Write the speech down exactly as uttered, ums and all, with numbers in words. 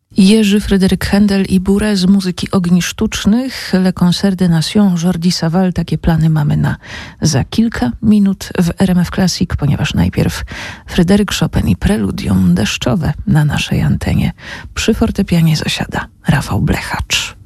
Jerzy Fryderyk Händel i Bourrée z muzyki ogni sztucznych. Le Concert des Nations, Jordi Savall. Takie plany mamy na za kilka minut w R M F Classic, ponieważ najpierw Fryderyk Chopin i preludium deszczowe na naszej antenie. Przy fortepianie zasiada Rafał Blechacz.